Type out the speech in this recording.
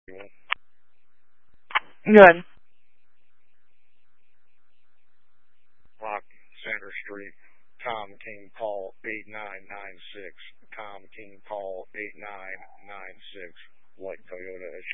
Good. Rock Center Street. Tom King call 8996. Tom King call 8996. White Toyota